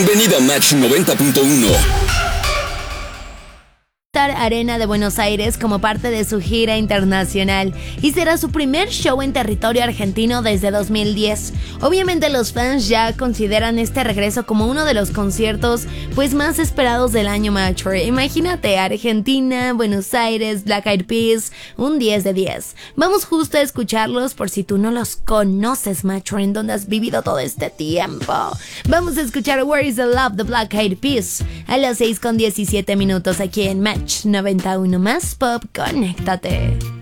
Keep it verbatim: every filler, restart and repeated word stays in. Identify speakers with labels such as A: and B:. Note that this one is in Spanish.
A: Bienvenido a Match noventa punto uno.
B: Arena de Buenos Aires como parte de su gira internacional y será su primer show en territorio argentino desde dos mil diez. Obviamente los fans ya consideran este regreso como uno de los conciertos pues más esperados del año, Macho. Imagínate, Argentina, Buenos Aires, Black Eyed Peas, un diez de diez. Vamos justo a escucharlos por si tú no los conoces, Macho, en donde has vivido todo este tiempo. Vamos a escuchar Where is the Love de Black Eyed Peas a las seis con diecisiete minutos aquí en Match noventa y uno más Pop, conéctate.